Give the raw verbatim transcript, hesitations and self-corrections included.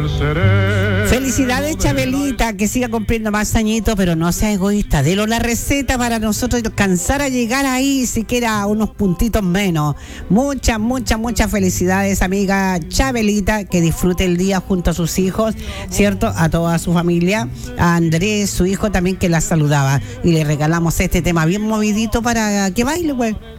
Felicidades, Chabelita, que siga cumpliendo más añitos, pero no sea egoísta. Delo la receta para nosotros alcanzar a llegar ahí, siquiera unos puntitos menos. Muchas, muchas, muchas felicidades, amiga Chabelita, que disfrute el día junto a sus hijos, ¿cierto? A toda su familia, a Andrés, su hijo también, que la saludaba. Y le regalamos este tema bien movidito para que baile, pues.